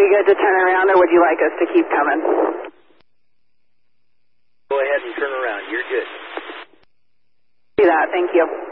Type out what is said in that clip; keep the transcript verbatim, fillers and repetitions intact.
we good to turn around, or would you like us to keep coming? Go ahead and turn around. You're good. Do that. Thank you.